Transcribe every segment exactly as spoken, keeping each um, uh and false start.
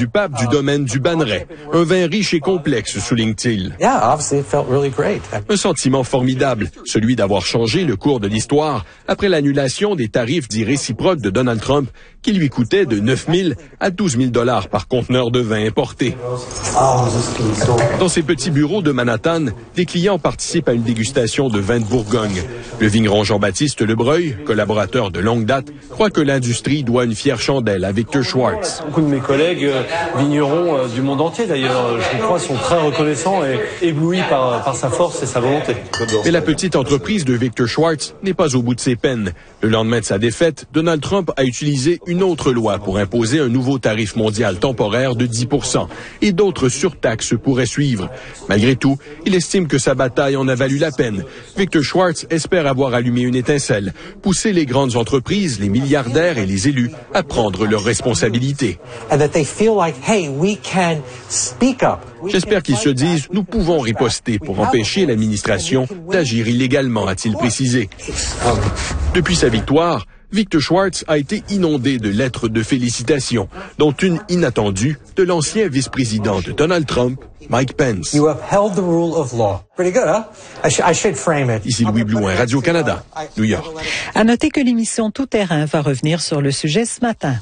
du pape du domaine du Banneret. Un vin riche et complexe, souligne-t-il. Un sentiment formidable, celui d'avoir changé le cours de l'histoire après l'annulation des tarifs dits réciproques de Donald Trump qui lui coûtaient de neuf mille à douze mille dollars par conteneur de vin importé. Dans ces petits bureaux de Manhattan, des clients participent à une dégustation de vin de Bourgogne. Le vigneron Jean-Baptiste Lebreuil, collaborateur de longue date, croit que l'industrie doit une fière chandelle à Victor Schwartz. Beaucoup de mes collègues euh, vignerons euh, du monde entier, d'ailleurs, je crois, sont très reconnaissants et éblouis par, par sa force et sa volonté. Mais la petite entreprise de Victor Schwartz n'est pas au bout de ses peines. Le lendemain de sa défaite, Donald Trump a utilisé une autre loi pour imposer un nouveau tarif mondial temporaire de dix pour cent et d'autres surtaxes pourraient suivre. Malgré tout, il estime que sa bataille en a valu la peine. Victor Schwartz espère avoir allumé une étincelle, pousser les grandes entreprises, les milliardaires et les élus à prendre leurs responsabilités. J'espère qu'ils se disent « Nous pouvons riposter pour empêcher l'administration d'agir illégalement », a-t-il précisé. Depuis sa victoire, Victor Schwartz a été inondé de lettres de félicitations, dont une inattendue de l'ancien vice-président de Donald Trump, Mike Pence. You upheld the rule of law. Pretty good, huh? I, sh- I should frame it. Ici Louis Blouin, Radio-Canada, New York. À noter que l'émission Tout Terrain va revenir sur le sujet ce matin.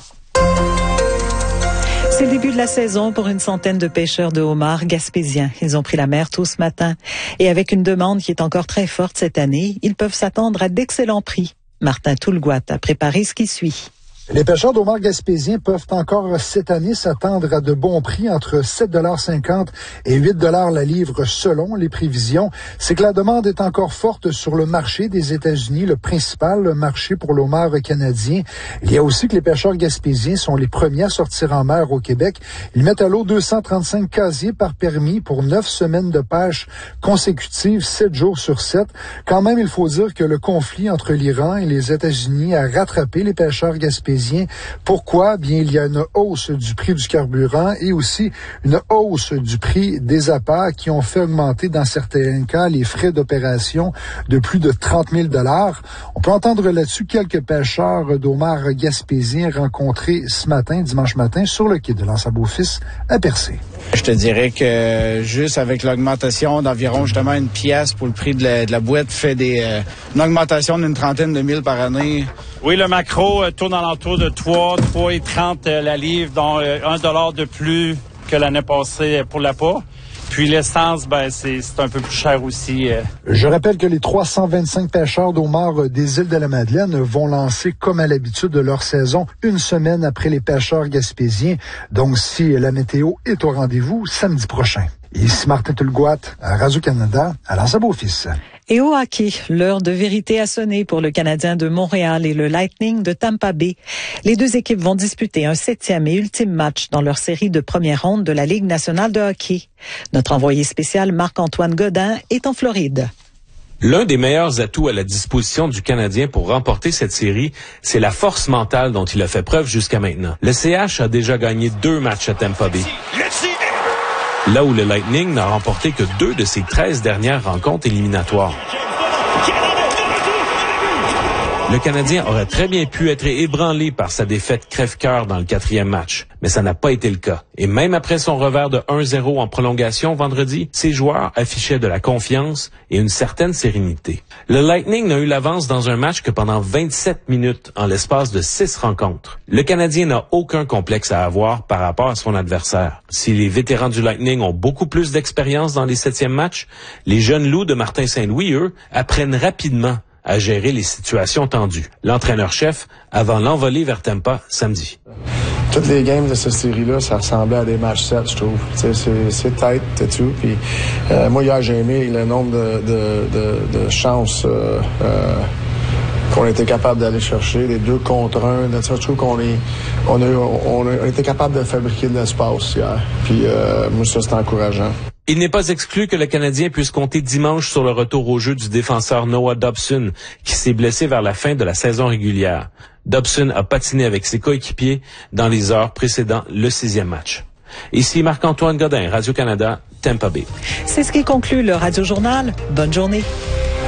C'est le début de la saison pour une centaine de pêcheurs de homards gaspésiens. Ils ont pris la mer tôt ce matin. Et avec une demande qui est encore très forte cette année, ils peuvent s'attendre à d'excellents prix. Martin Toulgoat a préparé ce qui suit. Les pêcheurs d'homards gaspésiens peuvent encore cette année s'attendre à de bons prix entre sept dollars cinquante et huit dollars la livre selon les prévisions. C'est que la demande est encore forte sur le marché des États-Unis, le principal marché pour le homard canadien. Il y a aussi que les pêcheurs gaspésiens sont les premiers à sortir en mer au Québec. Ils mettent à l'eau deux cent trente-cinq casiers par permis pour neuf semaines de pêche consécutives, sept jours sur sept. Quand même, il faut dire que le conflit entre l'Iran et les États-Unis a rattrapé les pêcheurs gaspésiens. Pourquoi? Bien, il y a une hausse du prix du carburant et aussi une hausse du prix des appâts qui ont fait augmenter dans certains cas les frais d'opération de plus de trente mille dollars. On peut entendre là-dessus quelques pêcheurs d'homards gaspésiens rencontrés ce matin, dimanche matin, sur le quai de l'Anse-à-Beaufils à Percé. Je te dirais que juste avec l'augmentation d'environ justement une pièce pour le prix de la, de la boîte fait des, euh, une augmentation d'une trentaine de mille par année. Oui, le maquereau euh, tourne alentour de trois, trois et trente euh, la livre, dont euh, un dollar de plus que l'année passée pour l'appât. Puis l'essence, ben c'est, c'est un peu plus cher aussi. Euh. Je rappelle que les trois cent vingt-cinq pêcheurs d'homards des îles de la Madeleine vont lancer, comme à l'habitude de leur saison, une semaine après les pêcheurs gaspésiens. Donc, si la météo est au rendez-vous, samedi prochain. Ici Martin Toulgoat, à Radio-Canada, à l'Anse-à-Beaufils. Et au hockey, l'heure de vérité a sonné pour le Canadien de Montréal et le Lightning de Tampa Bay. Les deux équipes vont disputer un septième et ultime match dans leur série de première ronde de la Ligue nationale de hockey. Notre envoyé spécial Marc-Antoine Godin est en Floride. L'un des meilleurs atouts à la disposition du Canadien pour remporter cette série, c'est la force mentale dont il a fait preuve jusqu'à maintenant. Le C H a déjà gagné deux matchs à Tampa Bay, là où le Lightning n'a remporté que deux de ses treize dernières rencontres éliminatoires. Le Canadien aurait très bien pu être ébranlé par sa défaite crève-cœur dans le quatrième match, mais ça n'a pas été le cas. Et même après son revers de un zéro en prolongation vendredi, ses joueurs affichaient de la confiance et une certaine sérénité. Le Lightning n'a eu l'avance dans un match que pendant vingt-sept minutes en l'espace de six rencontres. Le Canadien n'a aucun complexe à avoir par rapport à son adversaire. Si les vétérans du Lightning ont beaucoup plus d'expérience dans les septièmes matchs, les jeunes loups de Martin Saint-Louis, eux, apprennent rapidement à gérer les situations tendues. L'entraîneur-chef avant l'envolée vers Tampa samedi. Toutes les games de cette série-là, ça ressemblait à des matchs sept, je trouve. C'est, c'est, c'est tight et tout. Puis, euh, moi, hier, j'ai aimé le nombre de, de, de, de chances euh, euh, qu'on était capable d'aller chercher, les deux contre un. Je trouve qu'on est, on a, on a été capable de fabriquer de l'espace hier. Puis, euh, moi, ça, c'est encourageant. Il n'est pas exclu que le Canadien puisse compter dimanche sur le retour au jeu du défenseur Noah Dobson, qui s'est blessé vers la fin de la saison régulière. Dobson a patiné avec ses coéquipiers dans les heures précédant le sixième match. Ici Marc-Antoine Godin, Radio-Canada, Tampa Bay. C'est ce qui conclut le Radio Journal. Bonne journée.